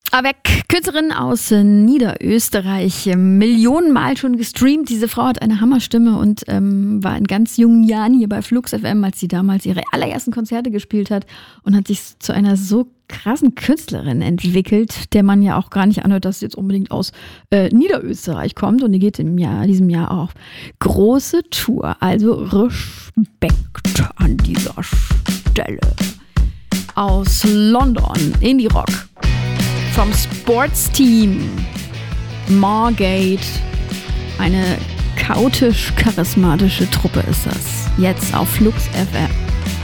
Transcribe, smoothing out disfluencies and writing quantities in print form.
Avec, Künstlerin aus Niederösterreich, Millionenmal schon gestreamt. Diese Frau hat eine Hammerstimme und war in ganz jungen Jahren hier bei Flux FM, als sie damals ihre allerersten Konzerte gespielt hat und hat sich zu einer so krassen Künstlerin entwickelt, der man ja auch gar nicht anhört, dass sie jetzt unbedingt aus Niederösterreich kommt. Und die geht diesem Jahr auf große Tour. Also Respekt an dieser Stelle. Aus London, Indie Rock. Vom Sportsteam Margate. Eine chaotisch-charismatische Truppe ist das. Jetzt auf Flux FM.